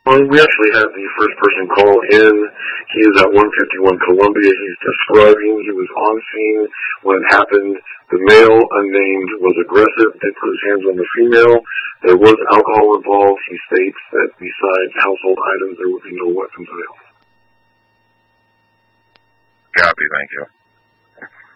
Well, we actually had the first person call in. He is at 151 Columbia. He's describing he was on scene when it happened. The male, unnamed, was aggressive, did put his hands on the female. There was alcohol involved. He states that besides household items, there would be no weapons available. Copy, thank you.